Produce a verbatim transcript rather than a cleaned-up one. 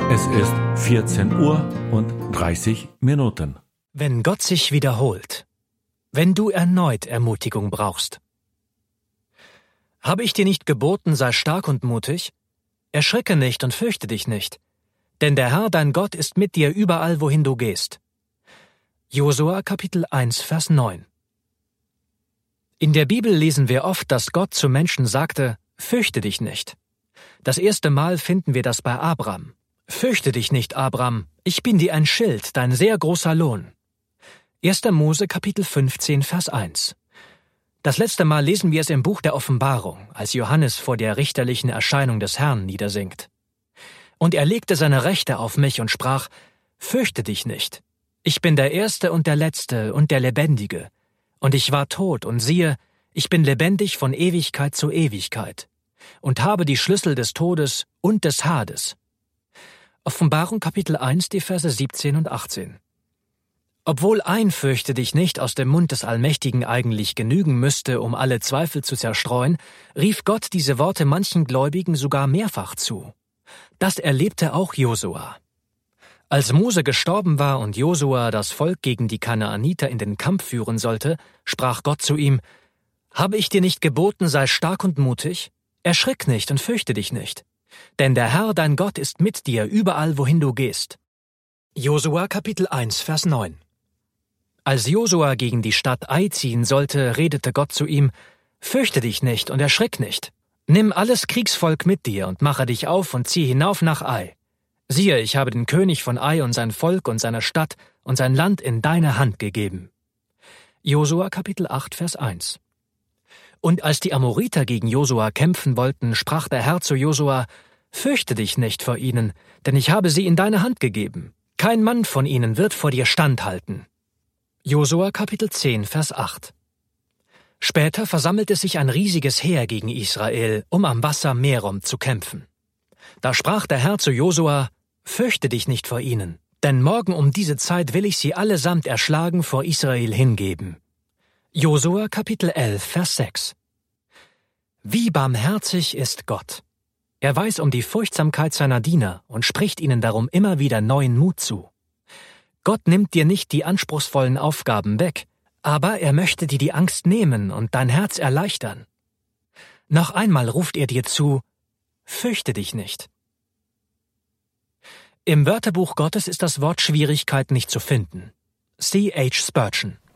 Es ist vierzehn Uhr und dreißig Minuten. Wenn Gott sich wiederholt, wenn du erneut Ermutigung brauchst. Habe ich dir nicht geboten, sei stark und mutig? Erschrecke nicht und fürchte dich nicht, denn der Herr, dein Gott, ist mit dir überall, wohin du gehst. Josua Kapitel eins, Vers neun. In der Bibel lesen wir oft, dass Gott zu Menschen sagte, fürchte dich nicht. Das erste Mal finden wir das bei Abram. Fürchte dich nicht, Abram, ich bin dir ein Schild, dein sehr großer Lohn. erster Mose Kapitel fünfzehn, Vers eins. Das letzte Mal lesen wir es im Buch der Offenbarung, als Johannes vor der richterlichen Erscheinung des Herrn niedersinkt. Und er legte seine Rechte auf mich und sprach, fürchte dich nicht. Ich bin der Erste und der Letzte und der Lebendige. Und ich war tot, und siehe, ich bin lebendig von Ewigkeit zu Ewigkeit und habe die Schlüssel des Todes und des Hades. Offenbarung Kapitel eins, die Verse siebzehn und achtzehn. Obwohl ein Fürchte dich nicht aus dem Mund des Allmächtigen eigentlich genügen müsste, um alle Zweifel zu zerstreuen, rief Gott diese Worte manchen Gläubigen sogar mehrfach zu. Das erlebte auch Josua. Als Mose gestorben war und Josua das Volk gegen die Kanaaniter in den Kampf führen sollte, sprach Gott zu ihm, »Habe ich dir nicht geboten, sei stark und mutig? Erschrick nicht und fürchte dich nicht. Denn der Herr, dein Gott, ist mit dir überall, wohin du gehst.« Josua Kapitel eins, Vers neun. Als Josua gegen die Stadt Ai ziehen sollte, redete Gott zu ihm, »Fürchte dich nicht und erschrick nicht. Nimm alles Kriegsvolk mit dir und mache dich auf und zieh hinauf nach Ai. Siehe, ich habe den König von Ai und sein Volk und seine Stadt und sein Land in deine Hand gegeben.« Josua Kapitel acht, Vers eins. Und als die Amoriter gegen Josua kämpfen wollten, sprach der Herr zu Josua, »Fürchte dich nicht vor ihnen, denn ich habe sie in deine Hand gegeben. Kein Mann von ihnen wird vor dir standhalten.« Josua Kapitel zehn, Vers acht. Später versammelte sich ein riesiges Heer gegen Israel, um am Wasser Merom zu kämpfen. Da sprach der Herr zu Josua, »Fürchte dich nicht vor ihnen, denn morgen um diese Zeit will ich sie allesamt erschlagen vor Israel hingeben.« Josua Kapitel elf, Vers sechs. Wie barmherzig ist Gott! Er weiß um die Furchtsamkeit seiner Diener und spricht ihnen darum immer wieder neuen Mut zu. Gott nimmt dir nicht die anspruchsvollen Aufgaben weg, aber er möchte dir die Angst nehmen und dein Herz erleichtern. Noch einmal ruft er dir zu, fürchte dich nicht. Im Wörterbuch Gottes ist das Wort Schwierigkeit nicht zu finden. C H Spurgeon.